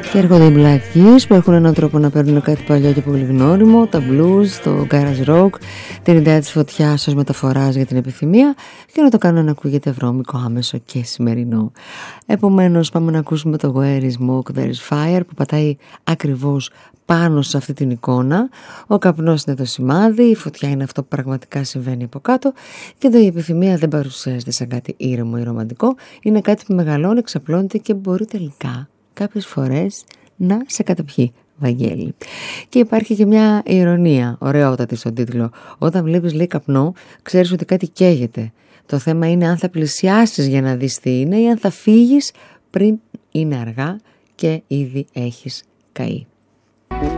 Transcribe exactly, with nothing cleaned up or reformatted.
Και έρχονται οι Black Keys που έχουν έναν τρόπο να παίρνουν κάτι παλιό και πολύ γνώριμο, τα blues, το garage rock, την ιδέα της φωτιάς ως μεταφοράς για την επιθυμία και να το κάνουν να ακούγεται βρώμικο, άμεσο και σημερινό. Επομένως πάμε να ακούσουμε το Where is Smoke There is Fire που πατάει ακριβώς πάνω σε αυτή την εικόνα. Ο καπνός είναι το σημάδι, η φωτιά είναι αυτό που πραγματικά συμβαίνει από κάτω και εδώ η επιθυμία δεν παρουσιάζεται σαν κάτι ήρεμο ή ρομαντικό, είναι κάτι που μεγαλώνει, εξαπλώνεται και μπορεί τελικά κάποιες φορές να σε καταπιεί, Βαγγέλη. Και υπάρχει και μια ηρωνία, ωραιότατη στον τίτλο. Όταν βλέπεις λέει καπνό, ξέρεις ότι κάτι καίγεται. Το θέμα είναι αν θα πλησιάσεις για να δεις τι είναι ή αν θα φύγεις πριν είναι αργά και ήδη έχεις καεί.